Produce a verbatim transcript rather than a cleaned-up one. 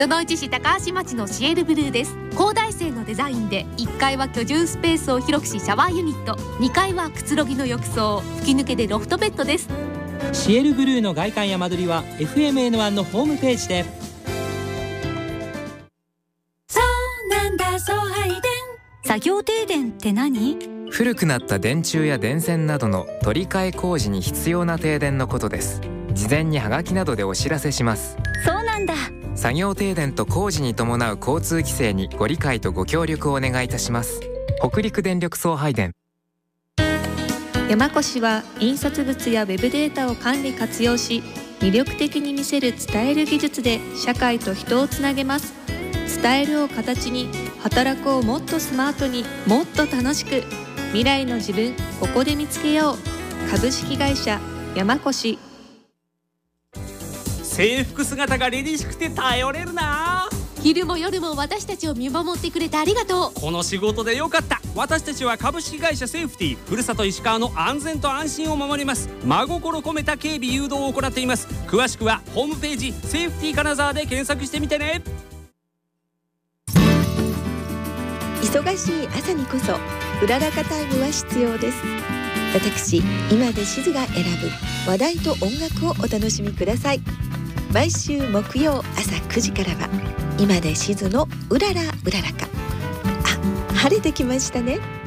そのうち市高橋町のシエルブルーです。高台生のデザインでいっかいは居住スペースを広くしシャワーユニット、にかいはくつろぎの浴槽、吹き抜けでロフトベッドです。 シエルブルーの外観や間取りは エフエムエヌワン のホームページで。 そうなんだ、送配電。 作業停電って何？ 古くなった電柱や電線などの取り替え工事に必要な停電のことです。事前にハガキなどでお知らせします。 そうなんだ。 作業停電と工事に伴う交通規制にご理解とご協力をお願いいたします。北陸電力送配電。 山越は印刷物やウェブデータを管理活用し、魅力的に見せる伝える技術で社会と人をつなげます。伝えるを形に、働くをもっとスマートに、もっと楽しく、未来の自分ここで見つけよう。株式会社山越。 制服姿が凛々しくて頼れるな。 昼も夜も私たちを見守ってくれてありがとう。 この仕事でよかった。私たちは株式会社セーフティー、ふるさと石川の安全と安心を守ります。真心込めた警備誘導を行っています。詳しくはホームページセーフティー金沢で検索してみてね。 忙しい朝にこそうららかタイムは必要です。私今でしずが選ぶ話題と音楽をお楽しみください。毎週木曜朝くじからは今でしずのうららうららか。あ、晴れてきましたね。